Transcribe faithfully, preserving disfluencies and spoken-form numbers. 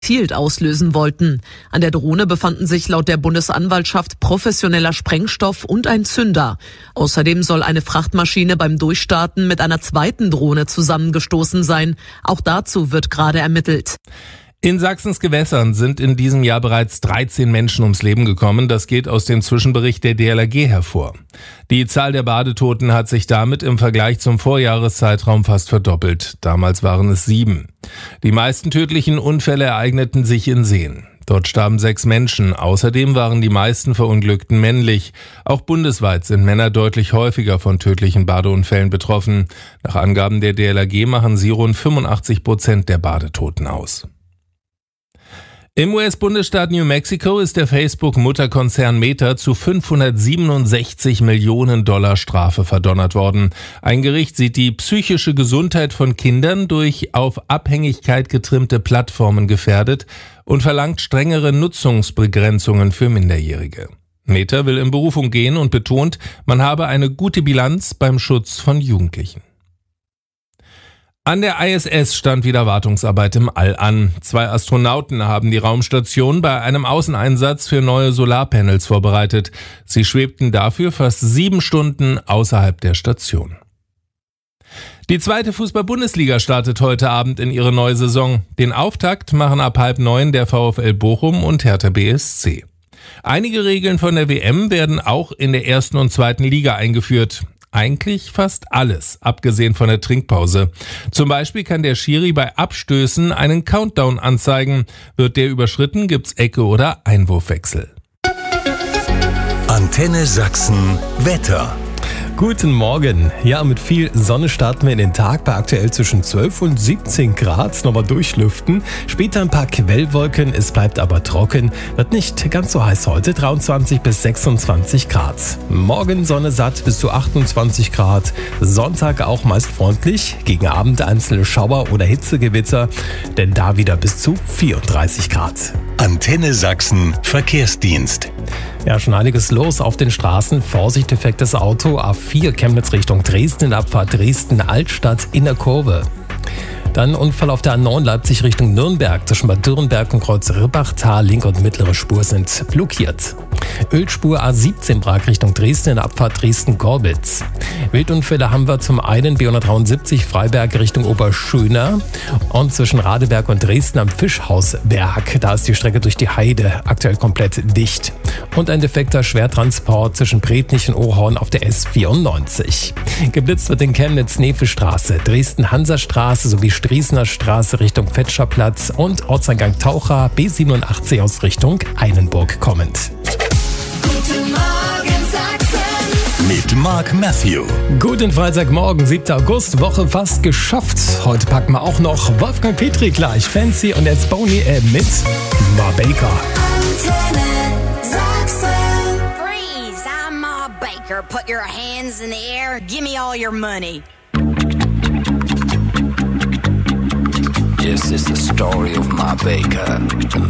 Zielt auslösen wollten. An der Drohne befanden sich laut der Bundesanwaltschaft professioneller Sprengstoff und ein Zünder. Außerdem soll eine Frachtmaschine beim Durchstarten mit einer zweiten Drohne zusammengestoßen sein. Auch dazu wird gerade ermittelt. In Sachsens Gewässern sind in diesem Jahr bereits dreizehn Menschen ums Leben gekommen. Das geht aus dem Zwischenbericht der D L R G hervor. Die Zahl der Badetoten hat sich damit im Vergleich zum Vorjahreszeitraum fast verdoppelt. Damals waren es sieben. Die meisten tödlichen Unfälle ereigneten sich in Seen. Dort starben sechs Menschen. Außerdem waren die meisten Verunglückten männlich. Auch bundesweit sind Männer deutlich häufiger von tödlichen Badeunfällen betroffen. Nach Angaben der D L R G machen sie rund fünfundachtzig Prozent der Badetoten aus. Im U S-Bundesstaat New Mexico ist der Facebook-Mutterkonzern Meta zu fünfhundertsiebenundsechzig Millionen Dollar Strafe verdonnert worden. Ein Gericht sieht die psychische Gesundheit von Kindern durch auf Abhängigkeit getrimmte Plattformen gefährdet und verlangt strengere Nutzungsbegrenzungen für Minderjährige. Meta will in Berufung gehen und betont, man habe eine gute Bilanz beim Schutz von Jugendlichen. An der I S S stand wieder Wartungsarbeit im All an. Zwei Astronauten haben die Raumstation bei einem Außeneinsatz für neue Solarpanels vorbereitet. Sie schwebten dafür fast sieben Stunden außerhalb der Station. Die zweite Fußball-Bundesliga startet heute Abend in ihre neue Saison. Den Auftakt machen ab halb neun der VfL Bochum und Hertha B S C. Einige Regeln von der W M werden auch in der ersten und zweiten Liga eingeführt. Eigentlich fast alles, abgesehen von der Trinkpause. Zum Beispiel kann der Schiri bei Abstößen einen Countdown anzeigen. Wird der überschritten, gibt's Ecke oder Einwurfwechsel. Antenne Sachsen Wetter. Guten Morgen. Ja, mit viel Sonne starten wir in den Tag bei aktuell zwischen zwölf und siebzehn Grad. Nochmal durchlüften. Später ein paar Quellwolken. Es bleibt aber trocken. Wird nicht ganz so heiß heute. dreiundzwanzig bis sechsundzwanzig Grad. Morgen Sonne satt bis zu achtundzwanzig Grad. Sonntag auch meist freundlich. Gegen Abend einzelne Schauer oder Hitzegewitter. Denn da wieder bis zu vierunddreißig Grad. Antenne Sachsen Verkehrsdienst. Ja, schon einiges los auf den Straßen. Vorsicht, defektes Auto. A vier Chemnitz Richtung Dresden in Abfahrt Dresden-Altstadt in der Kurve. Dann Unfall auf der A neun Leipzig Richtung Nürnberg. Zwischen Bad Dürrenberg und Kreuz Ribbachtal. Linke und mittlere Spur sind blockiert. Ölspur A siebzehn Prag Richtung Dresden in der Abfahrt Dresden-Gorbitz. Wildunfälle haben wir zum einen B hundertdreiundsiebzig Freiberg Richtung Oberschöner und zwischen Radeberg und Dresden am Fischhausberg. Da ist die Strecke durch die Heide aktuell komplett dicht. Und ein defekter Schwertransport zwischen Bretnich und Ohorn auf der S vierundneunzig. Geblitzt wird in Chemnitz-Nefelstraße, Dresden-Hansastraße sowie Strießener Straße Richtung Fetscherplatz und Ortseingang Taucher B siebenundachtzig aus Richtung Einenburg kommend. Guten Morgen Sachsen mit Mark Matthew. Guten Freitagmorgen, siebter August, Woche fast geschafft. Heute packen wir auch noch Wolfgang Petri gleich, Fancy und jetzt Boney äh, mit Ma Baker. Antenne Sachsen. Freeze, I'm Ma Baker. Put your hands in the air. Give me all your money. This is the story of Ma Baker.